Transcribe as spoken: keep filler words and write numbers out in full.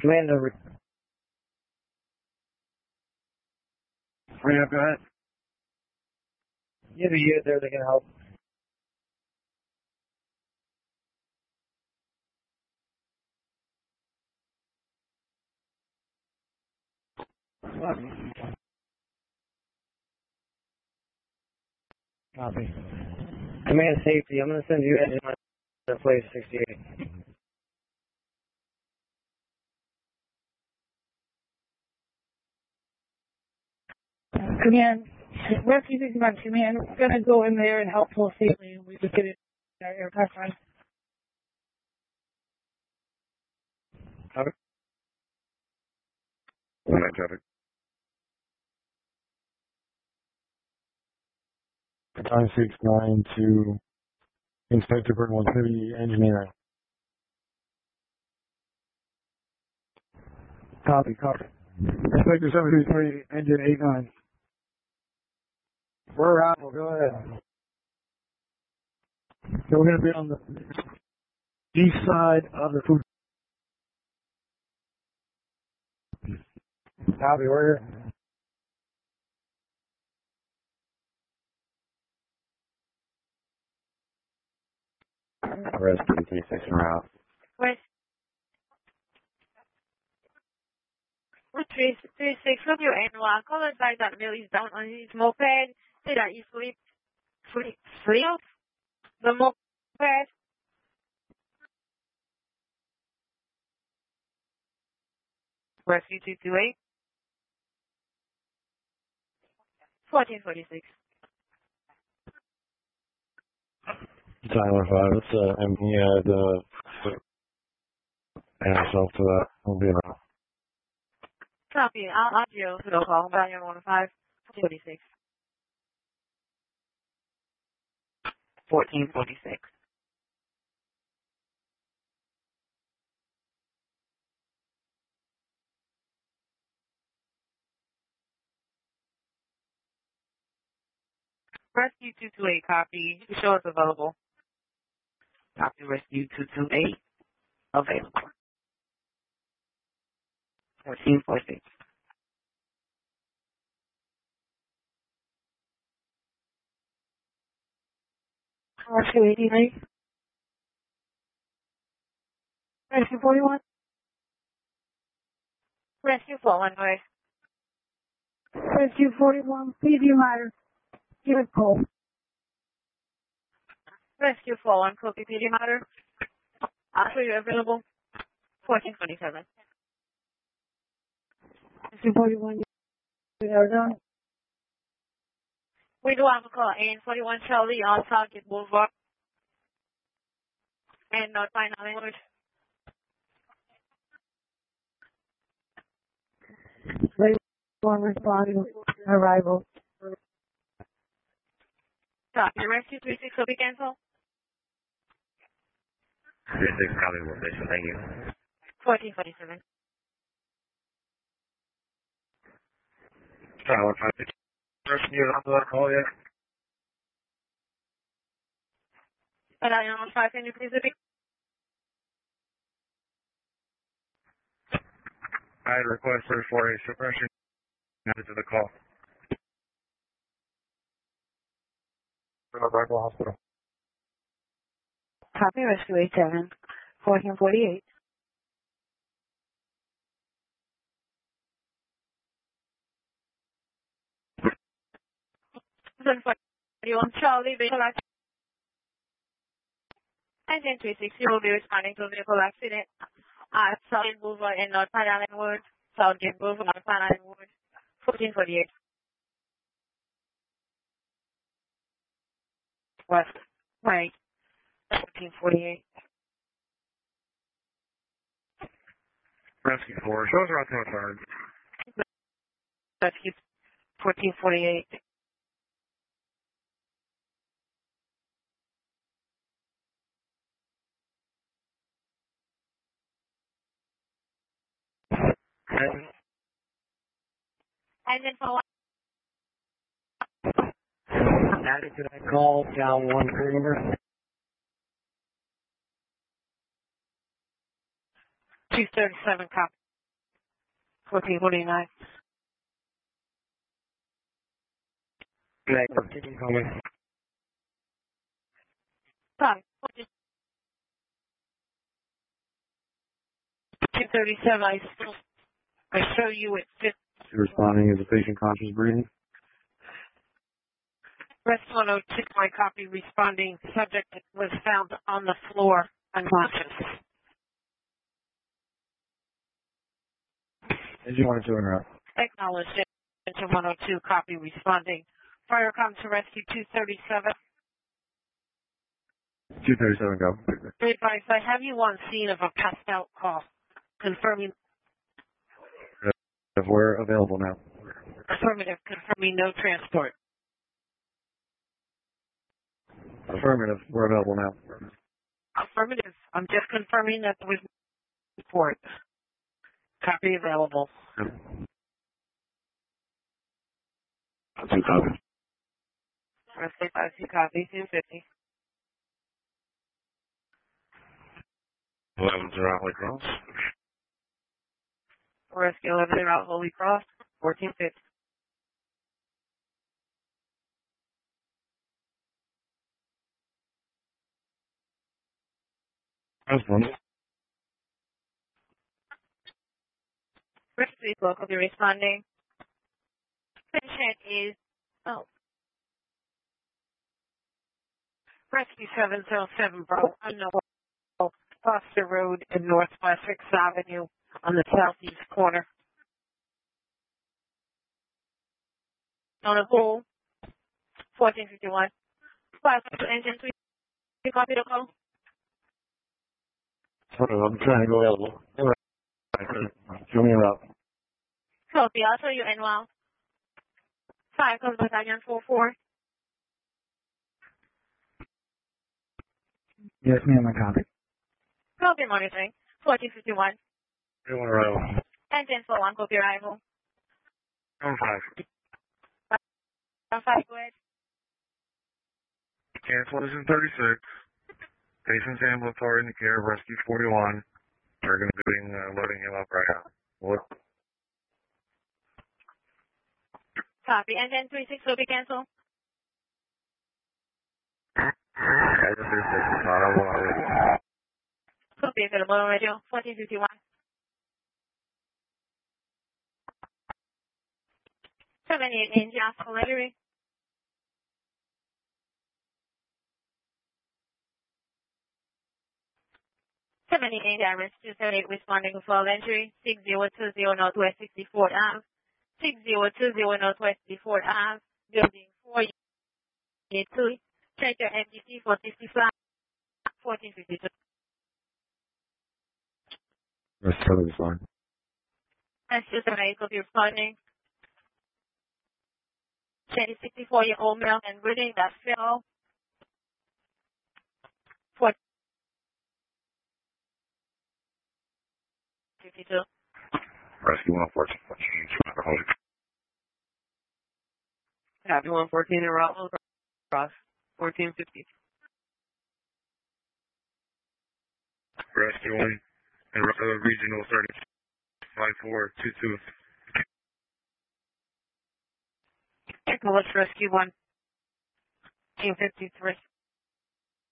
Command over. Right up, go ahead. You have a unit there that can help. Copy. Command safety. I'm going to send you engine to place sixty-eight. Command, Rescue sixty-one, Command, we're going to go in there and help pull safely. We just get it in our air pipeline. Copy. One night traffic. nine six nine to Inspector Burnwell City Engineering. Copy, copy. Inspector seven three three, engine eight nine. We're out. Go ahead. So we're going to be on the east side of the food. Copy, we're here. Rescue three six en route. West. three three six of your N one. Call advise that Bill is down on his moped. Say that you sleep, sleep, sleep off the moped. Rescue two two eight. fourteen forty-six. Tyler five, it's uh, M P at uh, add ourselves to that. We'll be around. Copy. I'll add you to the call. Value one five forty-six. fourteen forty-six. Rescue two two eight, copy. Show us available. Copy Rescue two two eight, available. fourteen forty-six. Rescue eighty-three. Rescue forty-one. Rescue four one, go ahead. Rescue forty-one, P D Matter. Give it call. Rescue four one, copy P D Matter. After you're available. fourteen twenty-seven. Rescue forty-one, Arizona. We do have a call in forty-one Charlie on Target Boulevard. And North Pine Island. One responding arrival. Copy. Rescue three six, will be cancel. three six, copy, location, thank you. fourteen forty-seven. Tyler five. Rescue not on that call yet? But I am on five, can you please repeat? I requested for a suppression added to the call. Rifle Hospital. Copy Rescue eight seven, fourteen forty-eight. forty-one Charlie, vehicle accident. Engine three sixty will be responding to a vehicle accident at Southgate Boulevard and North Pine Island Wood. Southgate Boulevard, North Pine Island Wood. fourteen forty-eight. West. Right. fourteen forty-eight. Rescue four, shows around to the third. Rescue fourteen forty-eight. And, And then for added to that call, down one crew number. two thirty-seven copy. fourteen forty-nine. Negative. Keep them coming. Sorry. two thirty-seven, I still, I show you at fifth. Responding is the patient conscious breathing. Rest one oh two, my copy responding. Subject was found on the floor, unconscious. Did you want to interrupt? Acknowledged it. Into one oh two, copy responding. Fire comes to rescue two thirty-seven. two thirty-seven, go. Advice, I have you on scene of a passed out call. Confirming. If we're available now. Affirmative, confirming no transport. Affirmative, we're available now. Affirmative, I'm just confirming that there was no report. Copy available. Two copies. Rescue five C copy, two fifty. eleven zero Holy Cross. Rescue eleven zero Holy Cross, fourteen fifty. That's one. Rescue local be responding. Patient is, oh. Rescue seven zero seven, bro. Unknown. Foster Road and Northwest sixth Avenue on the southeast corner. On a pool, fourteen fifty-one. Five engine three. You copy the call? Hold on, I'm trying to go available. Show me around. Copy, I'll show you N well. Five comes battalion four four. Yes, ma'am, I copy. Copy monitoring, fourteen fifty-one. You want to arrival? Engine four one, copy arrival. On five. Five, go ahead. Cancellation thirty-six. Patient's ambulatory in the care of Rescue forty-one. They're going to be uh, loading him up right now. What? Copy. Engine three six will be canceled. I just hear six. I don't want to. Copy available on radio, fourteen fifty-one. seventy-eight in Jasper Lettery. seventy-eight Iris two seventy-eight responding with fall entry. six zero two zero Northwest sixty-fourth Avenue. six zero two zero Northwest sixty-fourth Avenue. Building four unit two. Check your M D C for sixty-five. fourteen fifty-two. That's totally fine. That's just a medical responding. Jenny, sixty-four-year-old male and breathing that fell. fourteen fifty-two. Rescue one fourteen. Copy one fourteen in Rockville Cross, fourteen fifty. Rescue one and uh, regional thirty five four two two. Echo, let's rescue one. Team fifty-three.